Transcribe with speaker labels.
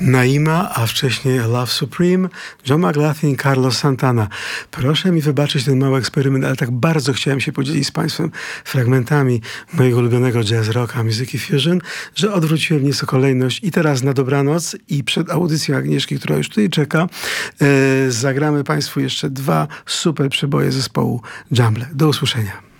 Speaker 1: Naima, a wcześniej Love Supreme, John McLaughlin i Carlos Santana. Proszę mi wybaczyć ten mały eksperyment, ale tak bardzo chciałem się podzielić z Państwem fragmentami mojego ulubionego jazz rocka, muzyki fusion, że odwróciłem nieco kolejność i teraz na dobranoc i przed audycją Agnieszki, która już tutaj czeka, zagramy Państwu jeszcze dwa super przeboje zespołu Jumble. Do usłyszenia.